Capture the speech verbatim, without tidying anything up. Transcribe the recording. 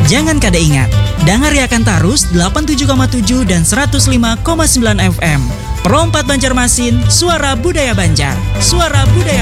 Jangan kada ingat, dengar akan Tarus delapan puluh tujuh koma tujuh dan seratus lima koma sembilan F M. Perompat Banjarmasin, suara budaya Banjar. Suara budaya